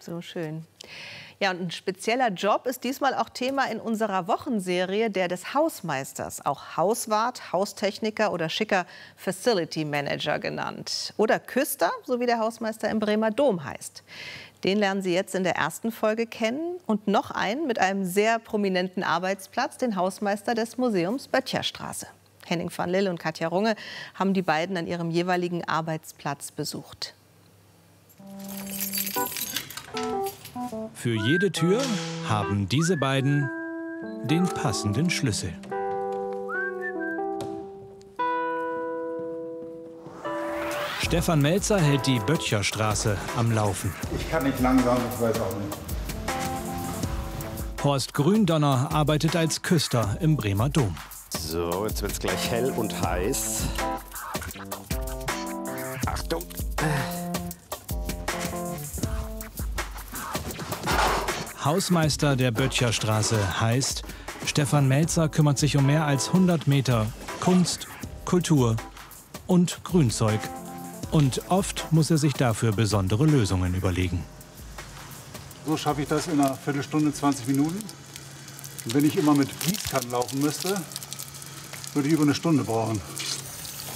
So schön. Ja, und ein spezieller Job ist diesmal auch Thema in unserer Wochenserie, der des Hausmeisters, auch Hauswart, Haustechniker oder schicker Facility Manager genannt. Oder Küster, so wie der Hausmeister im Bremer Dom heißt. Den lernen Sie jetzt in der ersten Folge kennen. Und noch einen mit einem sehr prominenten Arbeitsplatz, den Hausmeister des Museums Böttcherstraße. Henning van Lille und Katja Runge haben die beiden an ihrem jeweiligen Arbeitsplatz besucht. Für jede Tür haben diese beiden den passenden Schlüssel. Stefan Melzer hält die Böttcherstraße am Laufen. Ich kann nicht langsam, ich weiß auch nicht. Horst Gründonner arbeitet als Küster im Bremer Dom. So, jetzt wird es gleich hell und heiß. Achtung! Hausmeister der Böttcherstraße heißt, Stefan Melzer kümmert sich um mehr als 100 Meter Kunst, Kultur und Grünzeug. Und oft muss er sich dafür besondere Lösungen überlegen. So schaffe ich das in einer Viertelstunde, 20 Minuten. Und wenn ich immer mit Gießkannen laufen müsste, würde ich über eine Stunde brauchen.